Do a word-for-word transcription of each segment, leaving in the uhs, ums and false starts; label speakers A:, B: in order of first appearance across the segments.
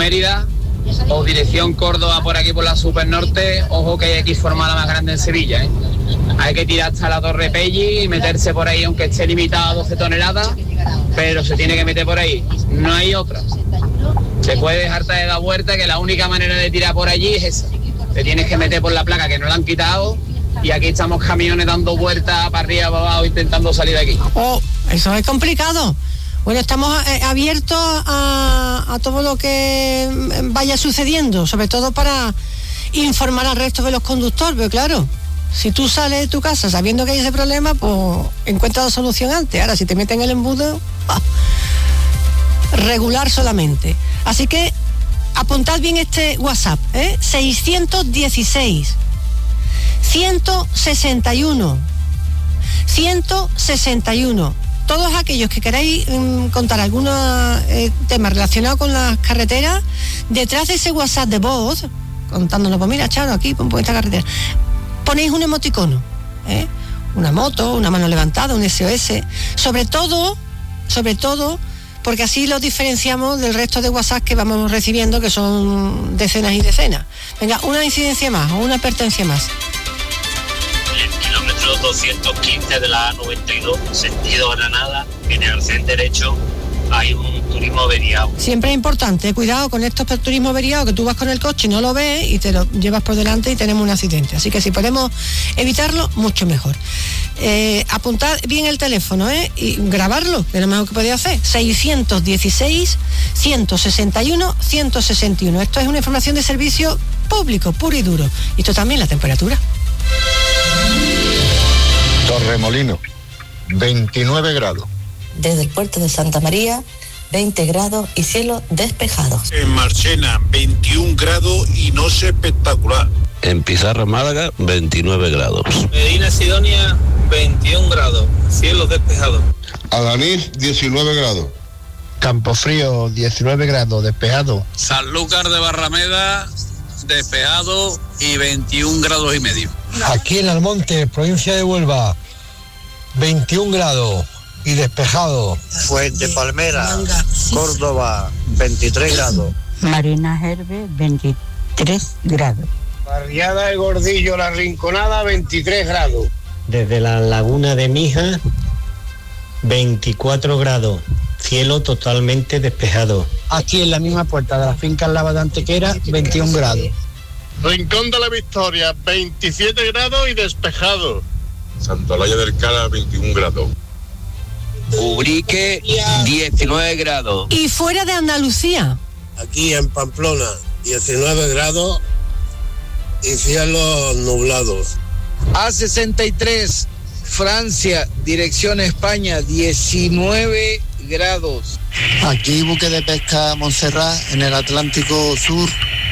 A: Mérida, o dirección Córdoba por aquí por la Super Norte, ojo que hay X forma la más grande en Sevilla, ¿eh? Hay que tirar hasta la Torre Pelli y meterse por ahí, aunque esté limitado a doce toneladas, pero se tiene que meter por ahí, no hay otra. Se puede dejarte de dar vuelta, que la única manera de tirar por allí es esa. Te tienes que meter por la placa que no la han quitado, y aquí estamos camiones dando vueltas para arriba, para abajo, intentando salir de aquí.
B: Oh, eso es complicado. Bueno, estamos eh, abiertos a, a todo lo que vaya sucediendo, sobre todo para informar al resto de los conductores, pero claro, si tú sales de tu casa sabiendo que hay ese problema, pues encuentras la solución antes. Ahora, si te meten en el embudo, ¡ah!, regular solamente. Así que apuntad bien este WhatsApp, ¿eh? seiscientos dieciséis, ciento sesenta y uno, ciento sesenta y uno. Todos aquellos que queráis mmm, contar algún eh, tema relacionado con las carreteras, detrás de ese WhatsApp de voz, contándonos, pues mira, Charo, aquí, pon, pon esta carretera, ponéis un emoticono, ¿eh? Una moto, una mano levantada, un S O S, sobre todo, sobre todo, porque así lo diferenciamos del resto de WhatsApp que vamos recibiendo, que son decenas y decenas. Venga, una incidencia más o una advertencia más.
C: Kilómetro doscientos quince de la A noventa y dos, sentido Granada, en el arcén derecho hay un turismo averiado.
B: Siempre es importante, cuidado con estos turismos averiados, que tú vas con el coche y no lo ves y te lo llevas por delante y tenemos un accidente. Así que si podemos evitarlo, mucho mejor. Eh, apuntad bien el teléfono, ¿eh? Y grabarlo, que es lo mejor que podéis hacer. seiscientos dieciséis, ciento sesenta y uno, ciento sesenta y uno. Esto es una información de servicio público, puro y duro. Y esto también la temperatura.
D: Torremolino, veintinueve grados.
E: Desde el puerto de Santa María, veinte grados y cielo despejado.
F: En Marchena, veintiún grados y noche espectacular.
G: En Pizarra, Málaga, veintinueve grados.
H: Medina Sidonia, veintiún grados, cielo despejado.
D: Adalid, diecinueve grados.
I: Campofrío, diecinueve grados, despejado.
J: Sanlúcar de Barrameda, despejado y veintiún grados y medio.
I: Aquí en Almonte, provincia de Huelva, veintiún grados y despejado.
K: Fuente Palmera, Córdoba, veintitrés grados.
L: Marina Herbe, veintitrés grados.
M: Barriada El Gordillo, La Rinconada, veintitrés grados.
N: Desde la laguna de Mijas, veinticuatro grados, cielo totalmente despejado.
I: Aquí en la misma puerta de la finca Lava de Antequera, veintiún grados.
O: Rincón de la Victoria, veintisiete grados y despejado.
P: Santolaya del Cala, veintiún grados.
Q: Ubrique, diecinueve grados.
B: Y fuera de Andalucía.
R: Aquí en Pamplona, diecinueve grados y cielos nublados.
S: A sesenta y tres, Francia, dirección España, diecinueve grados.
T: Aquí buque de pesca Montserrat, en el Atlántico Sur,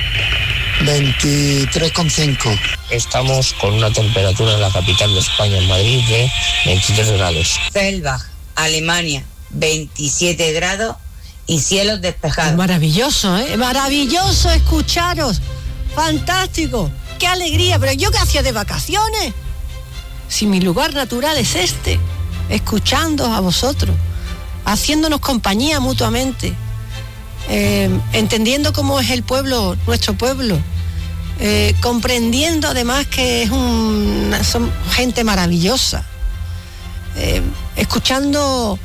T: veintitrés coma cinco.
U: Estamos con una temperatura en la capital de España, en Madrid, de veintitrés grados.
V: Felbach, Alemania, veintisiete grados y cielos despejados.
B: Maravilloso, ¿eh? Maravilloso escucharos. Fantástico. ¡Qué alegría! Pero yo, ¿qué hacía de vacaciones? Si mi lugar natural es este, escuchándoos a vosotros, haciéndonos compañía mutuamente, eh, entendiendo cómo es el pueblo, nuestro pueblo, eh, comprendiendo además que es un, son gente maravillosa, eh, escuchando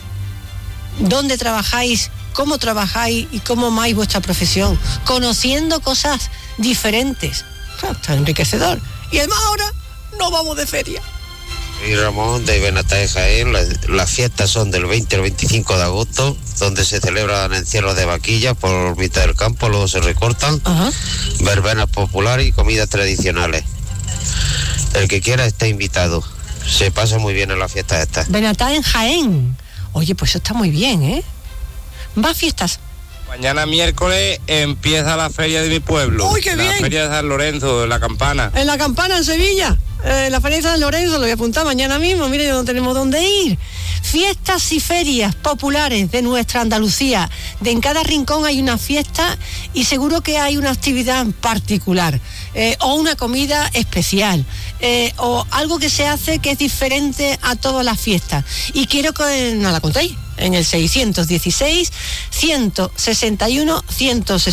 B: dónde trabajáis, cómo trabajáis y cómo amáis vuestra profesión, conociendo cosas diferentes. Claro, está enriquecedor. Y además ahora no vamos de feria.
R: Y Ramón de Benatá de Jaén, las, las fiestas son del veinte al veinticinco de agosto, donde se celebran encierros de vaquillas por mitad del campo, luego se recortan, uh-huh. verbenas populares y comidas tradicionales. El que quiera está invitado. Se pasa muy bien en las fiestas estas.
B: Benatá en Jaén. Oye, pues eso está muy bien, ¿eh? Más fiestas.
W: Mañana miércoles empieza la feria de mi pueblo.
B: ¡Uy, qué bien!
W: La feria de San Lorenzo, de la Campana.
B: En la Campana, en Sevilla. Eh, la feria de San Lorenzo, lo voy a apuntar mañana mismo. Mire, no tenemos dónde ir. Fiestas y ferias populares de nuestra Andalucía. De en cada rincón hay una fiesta y seguro que hay una actividad particular. Eh, o una comida especial. Eh, o algo que se hace que es diferente a todas las fiestas. Y quiero que nos la contéis en el seiscientos dieciséis, ciento sesenta y uno, ciento sesenta y uno.